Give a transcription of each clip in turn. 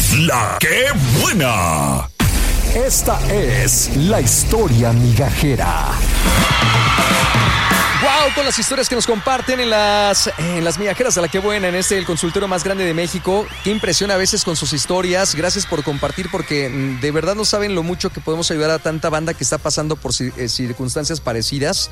La que buena. Esta es la historia migajera. Wow, con las historias que nos comparten en las migajeras de La que buena, en el consultorio más grande de México. Qué impresión a veces con sus historias. Gracias por compartir, porque de verdad no saben lo mucho que podemos ayudar a tanta banda que está pasando por circunstancias parecidas.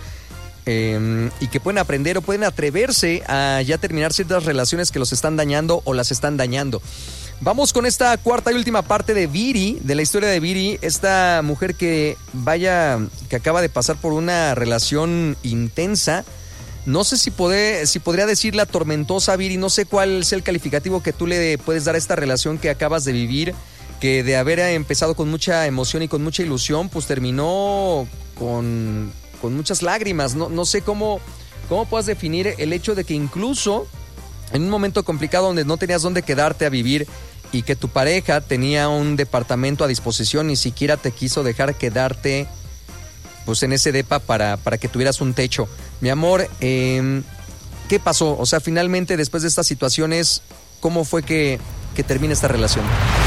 Y que pueden aprender o pueden atreverse a ya terminar ciertas relaciones que los están dañando o las están dañando. Vamos con esta cuarta y última parte de Viri, de la historia de Viri, esta mujer que acaba de pasar por una relación intensa. No sé si podría decirla tormentosa, Viri, no sé cuál es el calificativo que tú le puedes dar a esta relación que acabas de vivir, que de haber empezado con mucha emoción y con mucha ilusión, pues terminó con muchas lágrimas. No sé cómo puedas definir el hecho de que incluso en un momento complicado donde no tenías dónde quedarte a vivir y que tu pareja tenía un departamento a disposición, ni siquiera te quiso dejar quedarte pues en ese depa para que tuvieras un techo. Mi amor, ¿qué pasó? O sea, finalmente después de estas situaciones, ¿cómo fue que termina esta relación?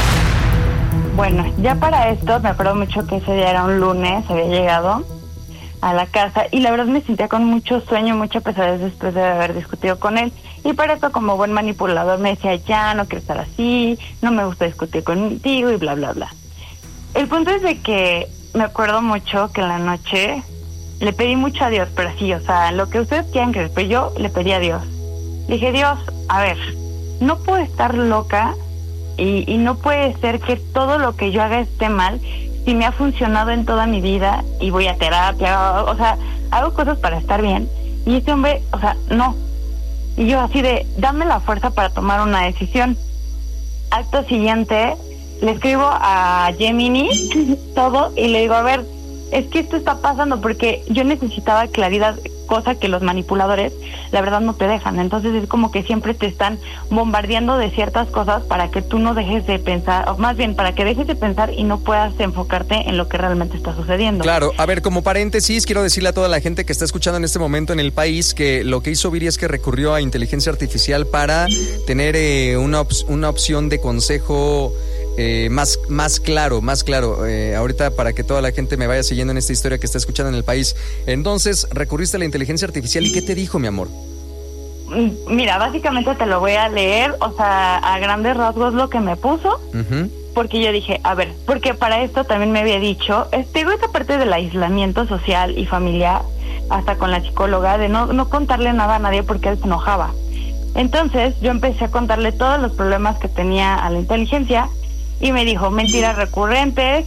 Bueno, ya para esto me acuerdo mucho que ese día era un lunes, había llegado a la casa y la verdad me sentía con mucho sueño, mucha pesadez después de haber discutido con él. Y para eso, como buen manipulador, me decía, ya, no quiero estar así, no me gusta discutir contigo y bla, bla, bla. El punto es de que me acuerdo mucho que en la noche le pedí mucho a Dios, pero sí, o sea, lo que ustedes quieran creer, pero yo le pedí a Dios. Le dije, Dios, a ver, no puedo estar loca y no puede ser que todo lo que yo haga esté mal si me ha funcionado en toda mi vida y voy a terapia, o sea, hago cosas para estar bien. Y este hombre, o sea, no. Y yo así de, dame la fuerza para tomar una decisión. Acto siguiente, le escribo a Gemini todo y le digo, a ver, es que esto está pasando porque yo necesitaba claridad, cosa que los manipuladores, la verdad, no te dejan. Entonces es como que siempre te están bombardeando de ciertas cosas para que tú no dejes de pensar, o más bien para que dejes de pensar y no puedas enfocarte en lo que realmente está sucediendo. Claro, a ver, como paréntesis, quiero decirle a toda la gente que está escuchando en este momento en el país que lo que hizo Viri es que recurrió a inteligencia artificial para tener una opción de consejo más claro. Ahorita, para que toda la gente me vaya siguiendo en esta historia que está escuchando en el país. Entonces, recurriste a la inteligencia artificial y ¿qué te dijo, mi amor? Mira, básicamente te lo voy a leer, o sea, a grandes rasgos lo que me puso. Uh-huh. Porque yo dije, a ver, porque para esto también me había dicho, digo, esta parte del aislamiento social y familiar, hasta con la psicóloga, de no contarle nada a nadie porque él se enojaba. Entonces, yo empecé a contarle todos los problemas que tenía a la inteligencia. Y me dijo, mentiras recurrentes,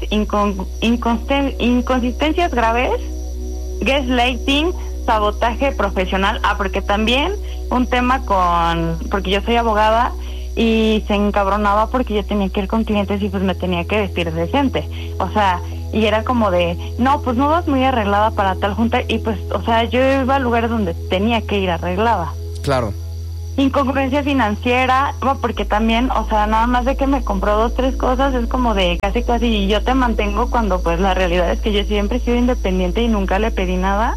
inconsistencias graves, gaslighting, sabotaje profesional. Porque también un tema porque yo soy abogada y se encabronaba porque yo tenía que ir con clientes y pues me tenía que vestir decente. O sea, y era como de, no, pues no vas muy arreglada para tal junta. Y pues, o sea, yo iba a lugares donde tenía que ir arreglada. Claro. Incongruencia financiera, porque también, o sea, nada más de que me compró 2-3 cosas, es como de casi y yo te mantengo, cuando pues la realidad es que yo siempre he sido independiente y nunca le pedí nada.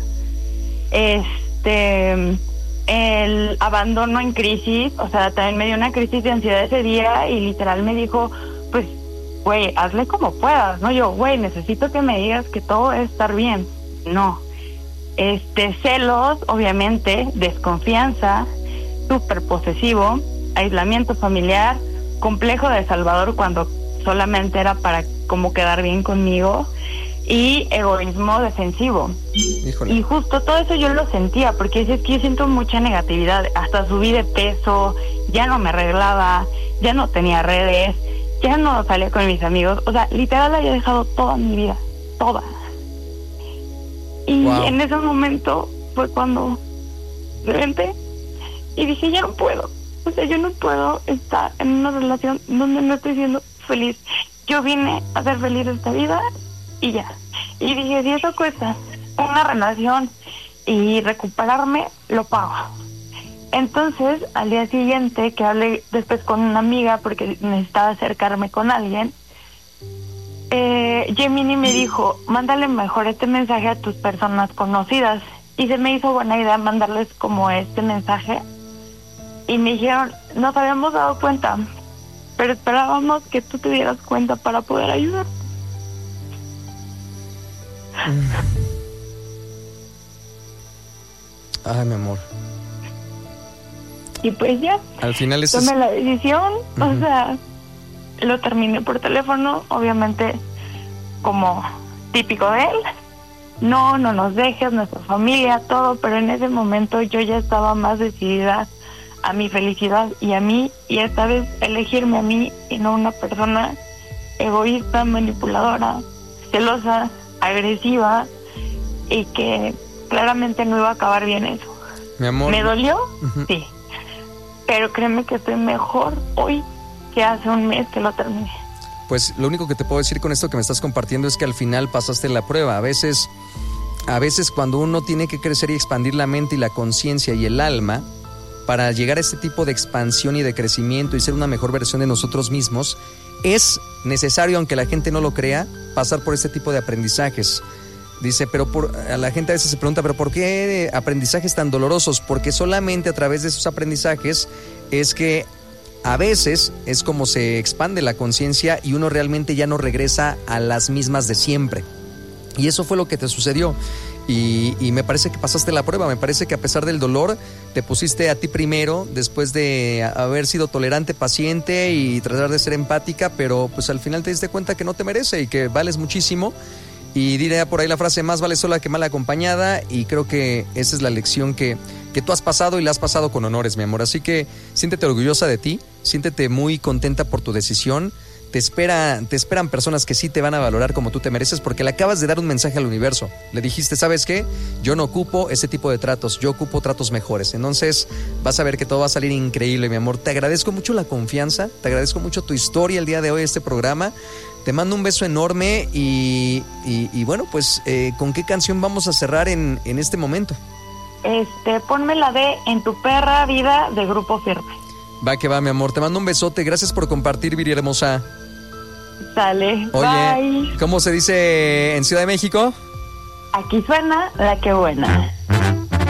El abandono en crisis, o sea, también me dio una crisis de ansiedad ese día y literal me dijo, pues, güey, hazle como puedas, ¿no? Yo, güey, necesito que me digas que todo va a estar bien. No. Celos, obviamente, desconfianza, súper posesivo, aislamiento familiar, complejo de Salvador cuando solamente era para como quedar bien conmigo, y egoísmo defensivo. Híjole. Y justo todo eso yo lo sentía, porque es que yo siento mucha negatividad, hasta subí de peso, ya no me arreglaba, ya no tenía redes, ya no salía con mis amigos, o sea, literal había dejado toda mi vida, toda. Y wow. En ese momento fue cuando me reventé y dije, ya no puedo, o sea, yo no puedo estar en una relación donde no estoy siendo feliz. Yo vine a ser feliz esta vida y ya. Y dije, si eso cuesta una relación y recuperarme, lo pago. Entonces, al día siguiente, que hablé después con una amiga porque necesitaba acercarme con alguien, Gemini me dijo, mándale mejor este mensaje a tus personas conocidas. Y se me hizo buena idea mandarles como este mensaje. Y me dijeron, nos habíamos dado cuenta pero esperábamos que tú te dieras cuenta para poder ayudar. Ay, mi amor. Y pues ya, al final tomé la decisión, o sea, lo terminé por teléfono, obviamente como típico de él. No nos dejes, nuestra familia, todo, pero en ese momento yo ya estaba más decidida a mi felicidad y a mí, y esta vez elegirme a mí y no una persona egoísta, manipuladora, celosa, agresiva, y que claramente no iba a acabar bien eso. Mi amor. ¿Me dolió? Sí. Pero créeme que estoy mejor hoy que hace un mes que lo terminé. Pues lo único que te puedo decir con esto que me estás compartiendo es que al final pasaste la prueba. A veces cuando uno tiene que crecer y expandir la mente y la conciencia y el alma para llegar a este tipo de expansión y de crecimiento y ser una mejor versión de nosotros mismos, es necesario, aunque la gente no lo crea, pasar por este tipo de aprendizajes. Dice, a la gente a veces se pregunta, ¿pero por qué aprendizajes tan dolorosos? Porque solamente a través de esos aprendizajes es que a veces es como se expande la conciencia y uno realmente ya no regresa a las mismas de siempre. Y eso fue lo que te sucedió. Y me parece que pasaste la prueba. Me parece que a pesar del dolor te pusiste a ti primero, después de haber sido tolerante, paciente y tratar de ser empática, pero pues al final te diste cuenta que no te merece y que vales muchísimo. Y diré por ahí la frase, más vale sola que mal acompañada, y creo que esa es la lección que tú has pasado y la has pasado con honores, mi amor. Así que siéntete orgullosa de ti, siéntete muy contenta por tu decisión. Te esperan personas que sí te van a valorar como tú te mereces, porque le acabas de dar un mensaje al universo. Le dijiste, ¿sabes qué? Yo no ocupo ese tipo de tratos, yo ocupo tratos mejores. Entonces vas a ver que todo va a salir increíble, mi amor. Te agradezco mucho la confianza, te agradezco mucho tu historia el día de hoy, este programa. Te mando un beso enorme y bueno, pues ¿con qué canción vamos a cerrar en este momento? Ponme la de En tu perra vida de Grupo Firme. Va que va, mi amor. Te mando un besote. Gracias por compartir, Viri hermosa. Sale. Oye, bye. ¿Cómo se dice en Ciudad de México? Aquí suena La Que Buena.